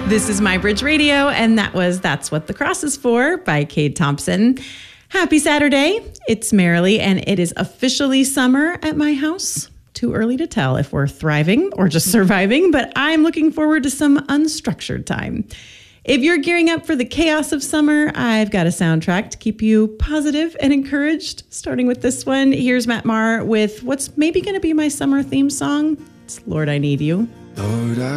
This is My Bridge Radio, and that was That's What the Cross is For by Cade Thompson. Happy Saturday. It's Marilee, and it is officially summer at my house. Too early to tell if we're thriving or just surviving, but I'm looking forward to some unstructured time. If you're gearing up for the chaos of summer, I've got a soundtrack to keep you positive and encouraged. Starting with this one, here's Matt Maher with what's maybe going to be my summer theme song. It's Lord, I Need You. Lord,